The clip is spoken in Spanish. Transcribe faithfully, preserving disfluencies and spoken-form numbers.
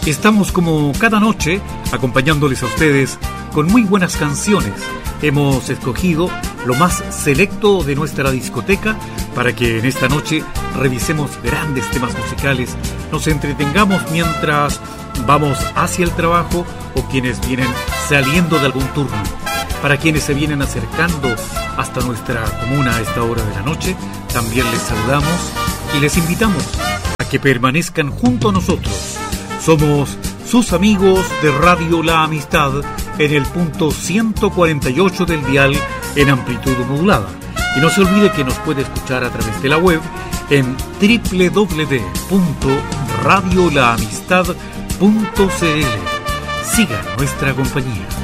Estamos como cada noche acompañándoles a ustedes con muy buenas canciones. Hemos escogido lo más selecto de nuestra discoteca para que en esta noche revisemos grandes temas musicales, nos entretengamos mientras vamos hacia el trabajo o quienes vienen saliendo de algún turno. Para quienes se vienen acercando hasta nuestra comuna a esta hora de la noche, también les saludamos y les invitamos a que permanezcan junto a nosotros. Somos sus amigos de Radio La Amistad en el punto ciento cuarenta y ocho del dial en amplitud modulada. Y no se olvide que nos puede escuchar a través de la web en doble u doble u doble u punto radio la amistad punto c l. Siga nuestra compañía.